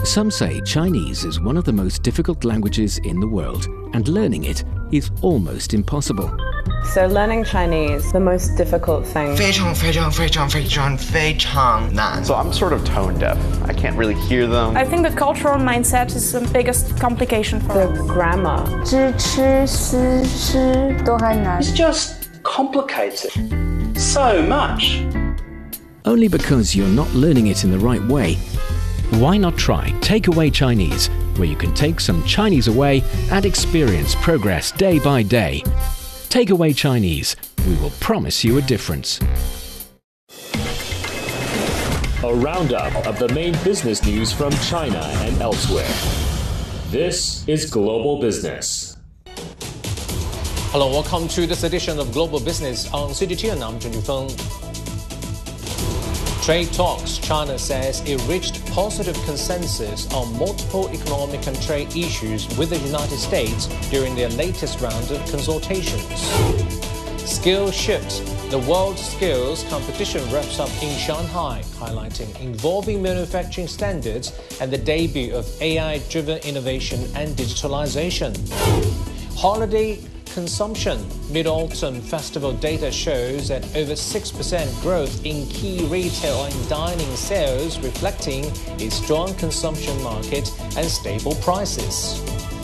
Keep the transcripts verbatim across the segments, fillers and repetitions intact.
Some say Chinese is one of the most difficult languages in the world, and learning it is almost impossible. So learning Chinese, the most difficult thing. 非常非常非常非常非常难. So I'm sort of tone deaf. I can't really hear them. I think the cultural mindset is the biggest complication for the grammar. 知吃思吃都很难. It's just complicated. So much. Only because you're not learning it in the right way. Why not try Takeaway Chinese, where you can take some Chinese away and experience progress day by day. Takeaway Chinese, we will promise you a difference. A roundup of the main business news from China and elsewhere. This is Global Business. Hello, welcome to this edition of Global Business on C G T N. I'm Zheng Yufeng. Trade talks. China says it reached positive consensus on multiple economic and trade issues with the United States during their latest round of consultations. Skill shift. The World Skills Competition wraps up in Shanghai, highlighting evolving manufacturing standards and the debut of A I-driven innovation and digitalization. Holiday consumption. Mid-Autumn Festival data shows that over six percent growth in key retail and dining sales, reflecting a strong consumption market and stable prices.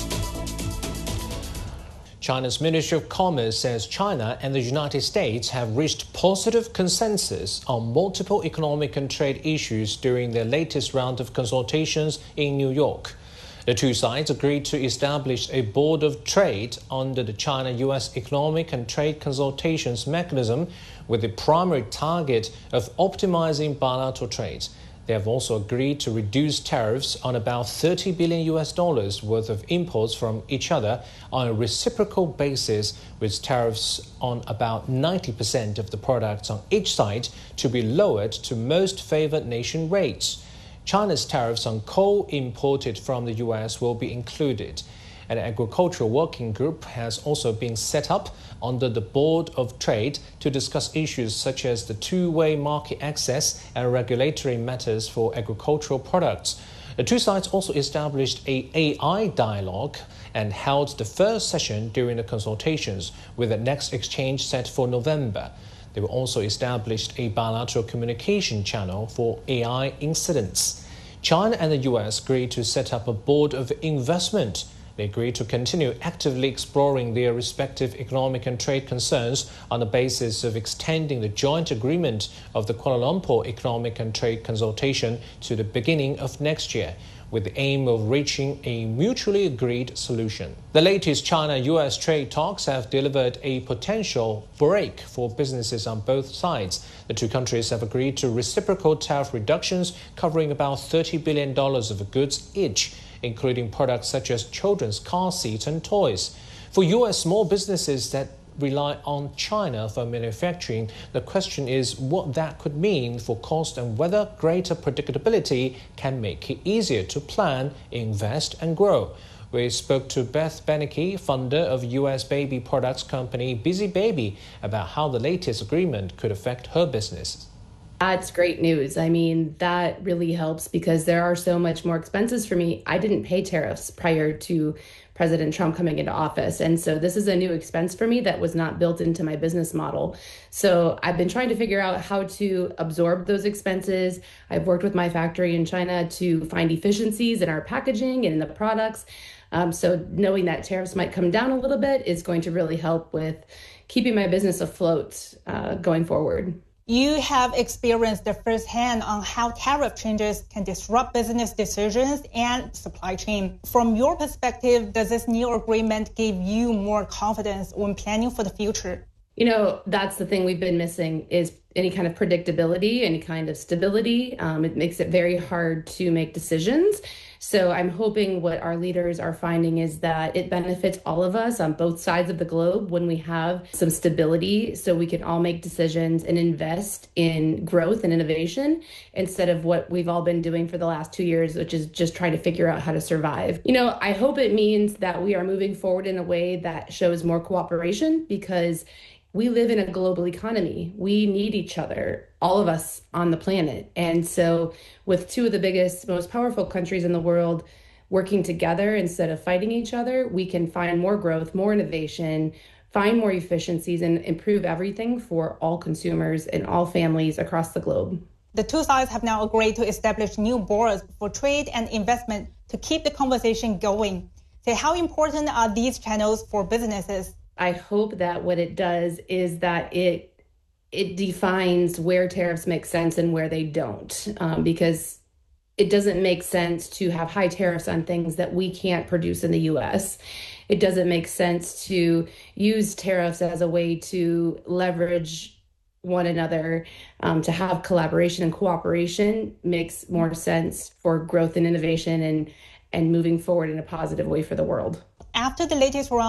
China's Ministry of Commerce says China and the United States have reached positive consensus on multiple economic and trade issues during their latest round of consultations in New York. The two sides agreed to establish a board of trade under the China-U S Economic and Trade Consultations Mechanism with the primary target of optimizing bilateral trade. They have also agreed to reduce tariffs on about thirty billion U S dollars worth of imports from each other on a reciprocal basis, with tariffs on about ninety percent of the products on each side to be lowered to most favored nation rates. China's tariffs on coal imported from the U S will be included. An agricultural working group has also been set up under the Board of Trade to discuss issues such as the two-way market access and regulatory matters for agricultural products. The two sides also established a AI dialogue and held the first session during the consultations, with the next exchange set for November. They will also establish a bilateral communication channel for A I incidents. China and the U S agreed to set up a board of investment. They agreed to continue actively exploring their respective economic and trade concerns on the basis of extending the joint agreement of the Kuala Lumpur Economic and Trade Consultation to the beginning of next year, with the aim of reaching a mutually agreed solution. The latest China-U S trade talks have delivered a potential break for businesses on both sides. The two countries have agreed to reciprocal tariff reductions covering about thirty billion dollars of goods each, including products such as children's car seats and toys. For U S small businesses that rely on China for manufacturing, the question is what that could mean for cost and whether greater predictability can make it easier to plan, invest and grow. We spoke to Beth Beneke, founder of U S baby products company Busy Baby, about how the latest agreement could affect her business. That's great news. I mean, that really helps because there are so much more expenses for me. I didn't pay tariffs prior to President Trump coming into office. And so this is a new expense for me that was not built into my business model. So I've been trying to figure out how to absorb those expenses. I've worked with my factory in China to find efficiencies in our packaging and in the products. Um, so knowing that tariffs might come down a little bit is going to really help with keeping my business afloat uh, going forward. You have experienced the firsthand on how tariff changes can disrupt business decisions and supply chain. From your perspective, does this new agreement give you more confidence when planning for the future? You know, that's the thing we've been missing is any kind of predictability, any kind of stability. Um, it makes it very hard to make decisions. So I'm hoping what our leaders are finding is that it benefits all of us on both sides of the globe when we have some stability so we can all make decisions and invest in growth and innovation instead of what we've all been doing for the last two years, which is just trying to figure out how to survive. You know, I hope it means that we are moving forward in a way that shows more cooperation because we live in a global economy. We need each each other, all of us on the planet. And so with two of the biggest, most powerful countries in the world working together instead of fighting each other, we can find more growth, more innovation, find more efficiencies, and improve everything for all consumers and all families across the globe. The two sides have now agreed to establish new boards for trade and investment to keep the conversation going. So how important are these channels for businesses? I hope that what it does is that it it defines where tariffs make sense and where they don't, um, because it doesn't make sense to have high tariffs on things that we can't produce in the U S. It doesn't make sense to use tariffs as a way to leverage one another. Um, to have collaboration and cooperation makes more sense for growth and innovation and, and moving forward in a positive way for the world. After the latest round